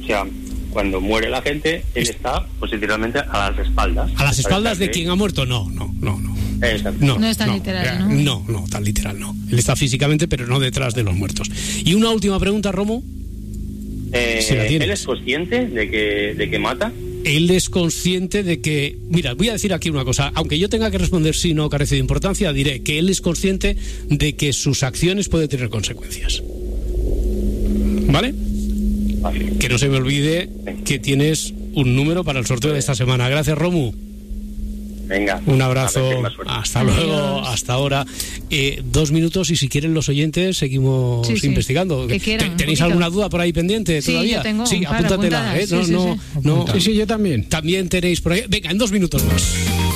sea, cuando muere la gente, él está pues literalmente a las espaldas. ¿A las espaldas de quien ha muerto? No. Exacto. No es tan literal, ¿no? No, tan literal no. Él está físicamente, pero no detrás de los muertos. Y una última pregunta, Romo. Si la tienes. ¿Él es consciente de que mata? Él es consciente de que... Mira, voy a decir aquí una cosa. Aunque yo tenga que responder si no carece de importancia, diré que él es consciente de que sus acciones pueden tener consecuencias. ¿Vale? Vale. Que no se me olvide que tienes un número para el sorteo de esta semana. Gracias, Romu. Venga. Un abrazo. Hasta Adiós. luego. Hasta ahora. 2 minutos y si quieren los oyentes seguimos investigando. Que quieran, ¿Tenéis alguna duda por ahí pendiente todavía? Yo tengo. Sí, apúntatela. Sí, yo también. También tenéis por ahí. Venga, en 2 minutos más.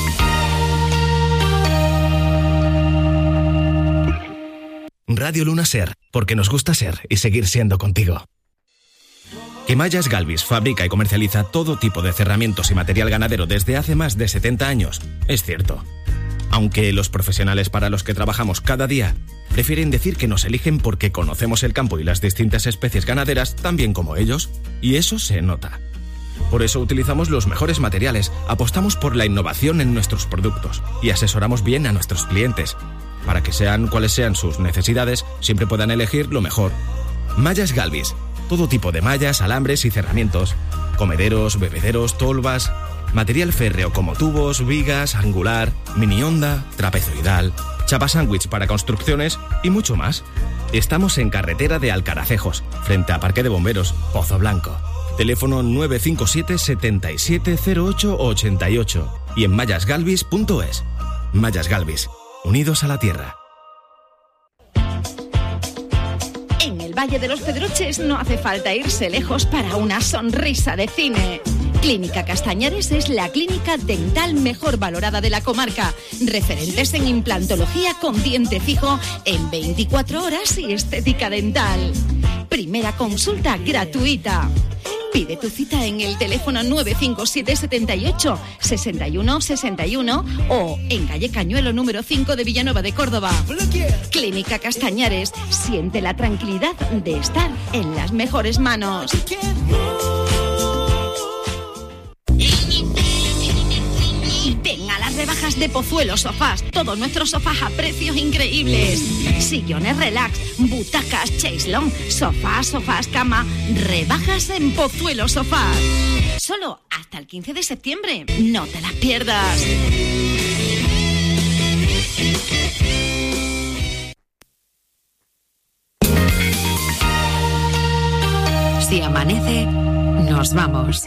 Radio Luna Ser, porque nos gusta ser y seguir siendo contigo. Que Mallas Galvis fabrica y comercializa todo tipo de cerramientos y material ganadero desde hace más de 70 años, es cierto. Aunque los profesionales para los que trabajamos cada día prefieren decir que nos eligen porque conocemos el campo y las distintas especies ganaderas tan bien como ellos, y eso se nota. Por eso utilizamos los mejores materiales, apostamos por la innovación en nuestros productos y asesoramos bien a nuestros clientes. Para que sean cuales sean sus necesidades, siempre puedan elegir lo mejor. Mallas Galvis. Todo tipo de mallas, alambres y cerramientos. Comederos, bebederos, tolvas. Material férreo como tubos, vigas, angular, mini onda, trapezoidal, chapa sándwich para construcciones y mucho más. Estamos en carretera de Alcaracejos, frente a Parque de Bomberos, Pozo Blanco. Teléfono 957 7708 88 y en mallasgalvis.es. Mallas Galvis. Unidos a la tierra. En el Valle de los Pedroches no hace falta irse lejos para una sonrisa de cine. Clínica Castañares es la clínica dental mejor valorada de la comarca. Referentes en implantología con diente fijo en 24 horas y estética dental. Primera consulta gratuita. Pide tu cita en el teléfono 957 78 61 61 o en calle Cañuelo número 5 de Villanueva de Córdoba. Clínica Castañares, siente la tranquilidad de estar en las mejores manos. Ven a las rebajas de Pozuelo Sofás. Todos nuestros sofás a precios increíbles. Sillones relax, butacas, chaislón, sofás, cama. Rebajas en Pozuelo Sofás. Solo hasta el 15 de septiembre. No te las pierdas. Si amanece, nos vamos.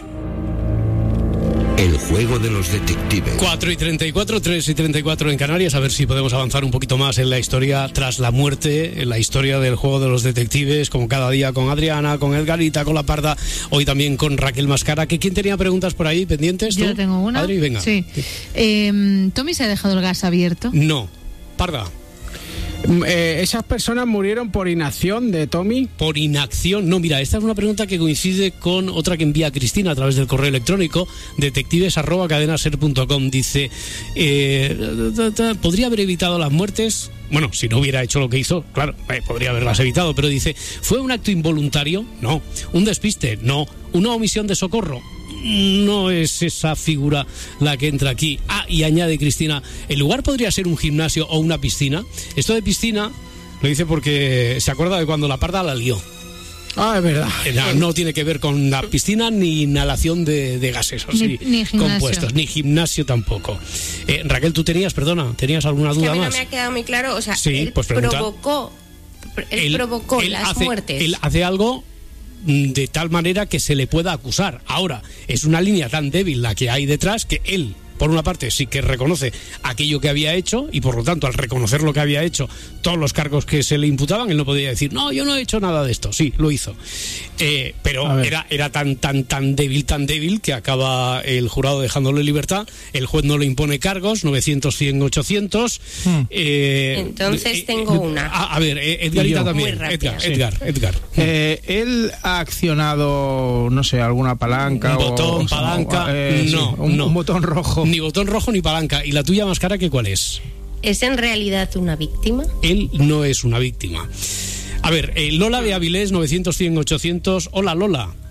El juego de los detectives. 4:34, 3:34 en Canarias. A ver si podemos avanzar un poquito más en la historia tras la muerte, en la historia del juego de los detectives, como cada día con Adriana, con Edgarita, con La Parda, hoy también con Raquel Mascara. ¿Quién tenía preguntas por ahí pendientes? Yo tengo una. Adri, venga. Sí. ¿Tommy se ha dejado el gas abierto? No. Parda. ¿Esas personas murieron por inacción de Tommy? Por inacción. No, mira, esta es una pregunta que coincide con otra que envía Cristina a través del correo electrónico detectives@cadenaser.com. Dice, ¿podría haber evitado las muertes? Bueno, si no hubiera hecho lo que hizo, claro, podría haberlas evitado, pero dice, ¿fue un acto involuntario? No. ¿Un despiste? No. ¿Una omisión de socorro? No es esa figura la que entra aquí. Y añade Cristina, ¿el lugar podría ser un gimnasio o una piscina? Esto de piscina lo dice porque se acuerda de cuando La Parda la lió. Es verdad. No tiene que ver con la piscina ni inhalación de gases así, ni compuestos, ni gimnasio tampoco. Raquel, ¿tú tenías alguna duda a mí más? No me ha quedado muy claro, o sea, sí, él pues provocó las muertes. Él hace algo de tal manera que se le pueda acusar. Ahora, es una línea tan débil la que hay detrás que él, por una parte, sí que reconoce aquello que había hecho y por lo tanto, al reconocer lo que había hecho, todos los cargos que se le imputaban, él no podía decir, no, yo no he hecho nada de esto. Sí, lo hizo. Pero era tan débil que acaba el jurado dejándolo en libertad. El juez no le impone cargos, 900, 100, 800. Entonces tengo una. A ver, Edgarita también. Edgar. Él ha accionado, no sé, alguna palanca. Un botón, palanca. Un botón rojo. Ni botón rojo ni palanca. ¿Y la tuya, Mascara, qué cuál es? ¿Es en realidad una víctima? Él no es una víctima. A ver, Lola de Avilés, 900, 100, 800. Hola, Lola.